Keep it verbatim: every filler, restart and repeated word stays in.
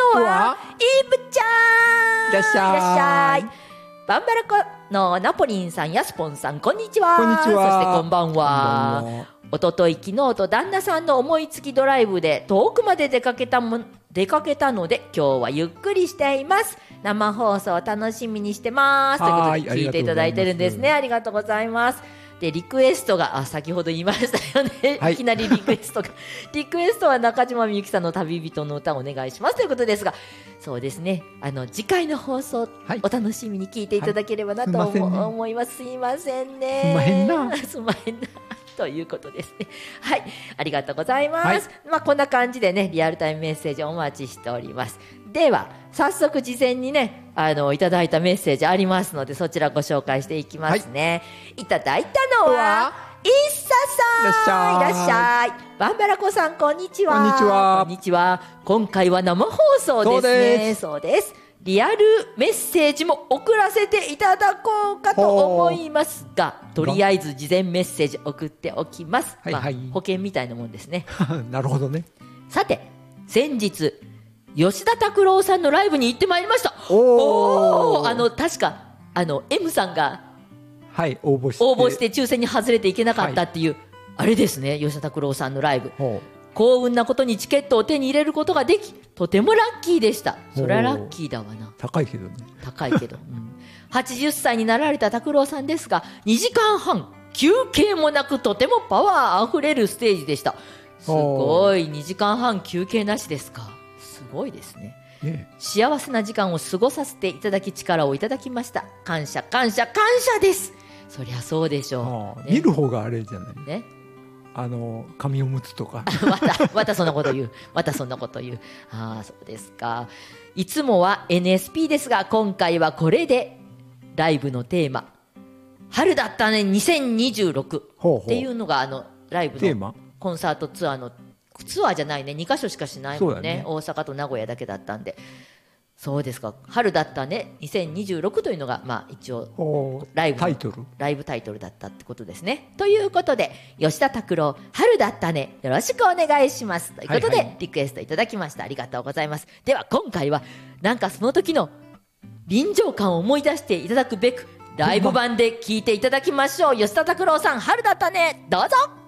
のはイブちゃん。 いらっしゃい。 いらっしゃい。バンバラコのナポリンさんやスポンさん、こんにちは。 こんにちは。 そしてこんばんは。おととい昨日と旦那さんの思いつきドライブで遠くまで出かけたも出かけたので今日はゆっくりしています。生放送を楽しみにしてます。ということで聞いていただいてるんですね。ありがとうございます。でリクエストがあ先ほど言いましたよね、はい、いきなりリクエストがリクエストは中島みゆきさんの旅人の歌をお願いしますということですが、そうですね、あの次回の放送、はい、お楽しみに聞いていただければなと、はい、思います。すいませんね。 すまへんなすまへんなということですね。はい、ありがとうございます。はい、まあこんな感じでね、リアルタイムメッセージお待ちしております。では早速事前にね、あのいただいたメッセージありますので、そちらご紹介していきますね。はい、いただいたのはイッサさん。いらっしゃい。バンバラコさん、こんにちは。 こんにちは。 こんにちは。今回は生放送ですね。そうです。そうです。リアルメッセージも送らせていただこうかと思いますが、とりあえず事前メッセージ送っておきます。はいはい、まあ、保険みたいなもんですね。 なるほどね。 さて、先日吉田拓郎さんのライブに行ってまいりました。 おおー、あの確かあの M さんがはい応募して応募して抽選に外れていけなかったっていう、はい、あれですね、吉田拓郎さんのライブ。幸運なことにチケットを手に入れることができ、とてもラッキーでした。それはラッキーだわな。 高いけどね。 高いけど、うん、はちじゅっさいになられた拓郎さんですが、にじかんはん休憩もなくとてもパワーあふれるステージでした。すごい、にじかんはん休憩なしですか。すごいですね。ね、幸せな時間を過ごさせていただき力をいただきました。感謝感謝感謝です。そりゃそうでしょう、ね、 見る方があれじゃないね、 あの紙おむつとかまたまたそんなこと言うまたそんなこと言う。ああ、そうですか。いつもは エヌエスピー ですが、今回はこれでライブのテーマ春だったねにせんにじゅうろくっていうのがあのライブのコンサートツアーのツアーじゃないね、にかしょしかしないもん ね, ね大阪と名古屋だけだったんで。そうですか。春だったねにせんにじゅうろくというのが、まあ、一応ライブタイトルライブタイトルだったってことですね。ということで吉田拓郎春だったねよろしくお願いしますということで、はいはい、リクエストいただきました。ありがとうございます。では今回はなんかその時の臨場感を思い出していただくべくライブ版で聴いていただきましょう。吉田拓郎さん春だったね、どうぞ。